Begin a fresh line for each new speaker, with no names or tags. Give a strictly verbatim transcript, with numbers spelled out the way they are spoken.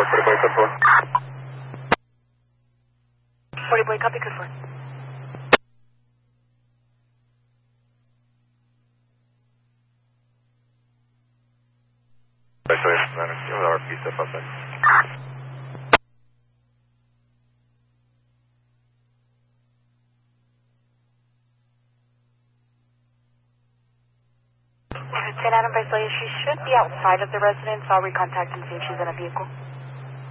forty-boy, code four.
forty-boy, copy, code four.
Our piece of outside.
Ten Adam Visalia, she should be outside of the residence. I'll recontact and see if she's in a vehicle.